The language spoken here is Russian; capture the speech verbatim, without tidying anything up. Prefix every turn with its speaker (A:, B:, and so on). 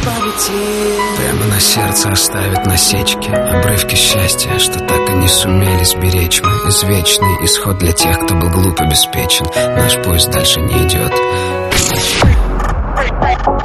A: победим.
B: Прямо на сердце оставит насечки, обрывки счастья, что так и не сумели сберечь мы. Извечный исход для тех, кто был глуп и беспечен. Наш поезд дальше не идет.